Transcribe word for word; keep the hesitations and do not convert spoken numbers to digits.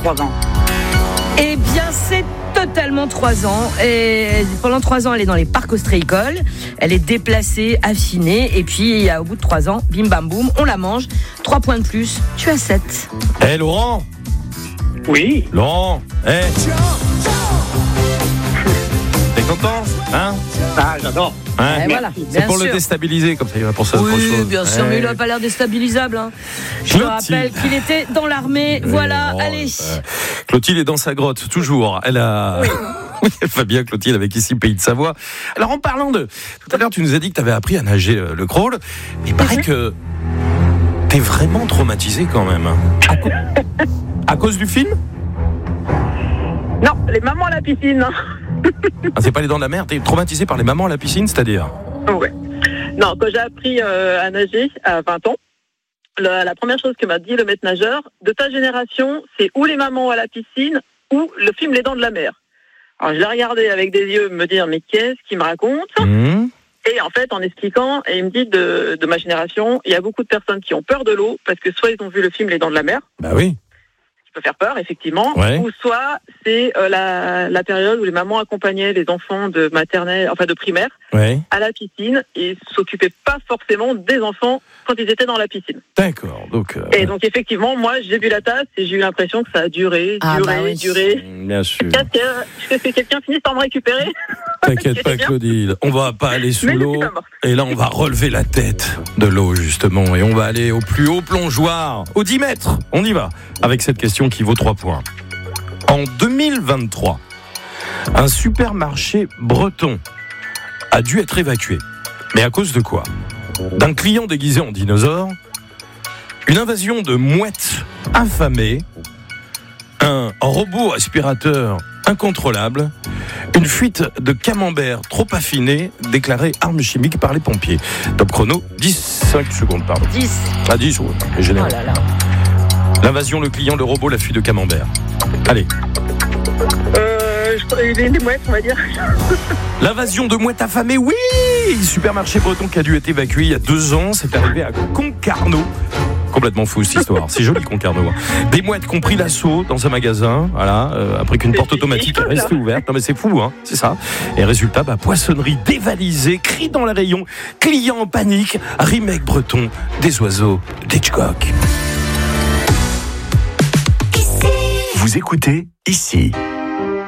trois ans. Eh bien, c'est totalement trois ans. Et pendant trois ans, elle est dans les parcs ostréicoles. Elle est déplacée, affinée. Et puis, au bout de trois ans, bim bam boum, on la mange. Trois points de plus. Tu as sept. Eh hey, Laurent. Oui. Laurent. Eh. Hey. T'es content, hein? Ah, j'adore. Hein, eh, voilà, c'est pour sûr. le déstabiliser, comme ça il va pour ça autre oui, chose. bien sûr, eh. mais il n'a pas l'air déstabilisable. Hein. Je te rappelle qu'il était dans l'armée. Oui, voilà, non, allez. Euh, Clotilde est dans sa grotte, toujours. Elle a. Oui. Elle va bien, Clotilde, avec ici Pays de Savoie. Alors, en parlant de. Tout à l'heure, tu nous as dit que tu avais appris à nager euh, le crawl. Mais il paraît mm-hmm. que. T'es vraiment traumatisé quand même. À, co- à cause du film? Non, les mamans à la piscine. Ah, c'est pas les dents de la mer, t'es traumatisé par les mamans à la piscine, c'est-à-dire? Ouais. Non, quand j'ai appris euh, à nager à vingt ans, la, la première chose que m'a dit le maître nageur, de ta génération, c'est ou les mamans à la piscine ou le film Les Dents de la Mer. Alors je l'ai regardé avec des yeux me dire mais qu'est-ce qu'il me raconte mmh. Et en fait en expliquant, et il me dit de, de ma génération, il y a beaucoup de personnes qui ont peur de l'eau parce que soit ils ont vu le film Les Dents de la Mer. Bah oui. Peut faire peur, effectivement, ouais. ou soit c'est euh, la, la période où les mamans accompagnaient les enfants de maternelle, enfin de primaire, ouais. à la piscine et s'occupaient pas forcément des enfants quand ils étaient dans la piscine. D'accord. Donc, euh... Et donc effectivement, moi j'ai bu la tasse et j'ai eu l'impression que ça a duré, ah, duré, bah oui. duré. Bien sûr. Jusqu'à ce que quelqu'un finisse par me récupérer. T'inquiète pas, Claudine. On va pas aller sous Mais l'eau. Et là, on va relever la tête de l'eau, justement. Et on va aller au plus haut plongeoir, aux dix mètres. On y va. Avec cette question qui vaut trois points. En deux mille vingt-trois, un supermarché breton a dû être évacué. Mais à cause de quoi? D'un client déguisé en dinosaure, une invasion de mouettes affamées, un robot aspirateur incontrôlable, une fuite de camembert trop affiné, déclarée arme chimique par les pompiers. Top chrono, dix-cinq secondes, pardon. dix. Ah, dix secondes, c'est génial. Oh là là. L'invasion, le client, le robot, la fuite de camembert. Allez. Euh, je, des, des mouettes, on va dire. L'invasion de mouettes affamées, oui! Supermarché breton qui a dû être évacué il y a deux ans, c'est arrivé à Concarneau. Complètement fou cette histoire, c'est joli Concarneau. Des mouettes qui ont pris l'assaut dans un magasin, voilà, euh, après qu'une porte automatique est restée ouverte. Non mais c'est fou, hein, c'est ça. Et résultat, bah, poissonnerie dévalisée, cris dans les rayons, clients en panique, remake breton, des oiseaux d'Hitchcock. Vous écoutez ici.